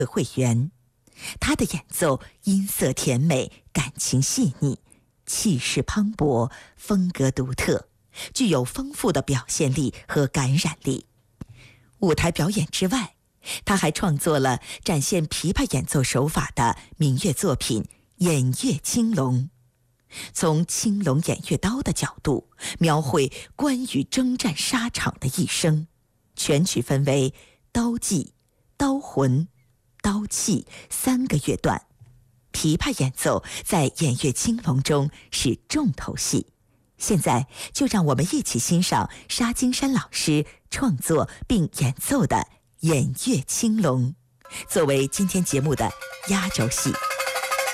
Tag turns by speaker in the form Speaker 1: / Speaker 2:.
Speaker 1: 会员。他的演奏音色甜美，感情细腻，气势磅礴，风格独特，具有丰富的表现力和感染力。舞台表演之外，他还创作了展现琵琶演奏手法的民乐作品《演乐青龙》，从青龙偃月刀的角度描绘关羽征战沙场的一生，全曲分为刀技、刀魂、刀气3个乐段。琵琶演奏在《演乐青龙》中是重头戏。现在就让我们一起欣赏沙金山老师创作并演奏的《演乐青龙》，作为今天节目的压轴戏。